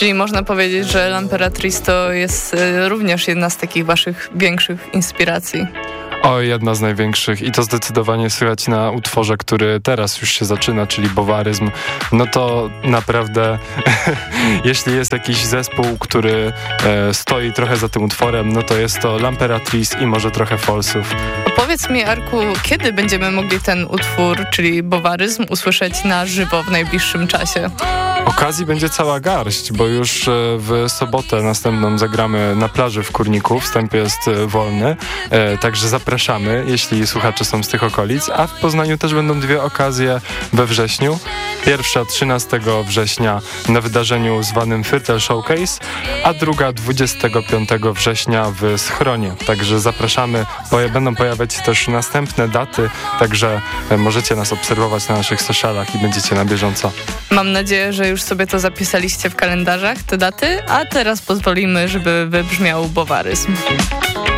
Czyli można powiedzieć, że L'Impératrice to jest również jedna z takich waszych większych inspiracji. O, jedna z największych i to zdecydowanie słychać na utworze, który teraz już się zaczyna, czyli Bowaryzm. No to naprawdę, jeśli jest jakiś zespół, który stoi trochę za tym utworem, no to jest to L'Impératrice i może trochę Falsów. Powiedz mi, Arku, kiedy będziemy mogli ten utwór, czyli Bowaryzm, usłyszeć na żywo w najbliższym czasie? Okazji będzie cała garść, bo już w sobotę następną zagramy na plaży w Kurniku. Wstęp jest wolny, także zapraszamy, jeśli słuchacze są z tych okolic. A w Poznaniu też będą dwie okazje we wrześniu. Pierwsza 13 września na wydarzeniu zwanym Firtel Showcase, a druga 25 września w Schronie. Także zapraszamy, będą pojawiać się też następne daty, także możecie nas obserwować na naszych socialach i będziecie na bieżąco. Mam nadzieję, że już sobie to zapisaliście w kalendarzach, te daty, a teraz pozwolimy, żeby wybrzmiał Bowaryzm.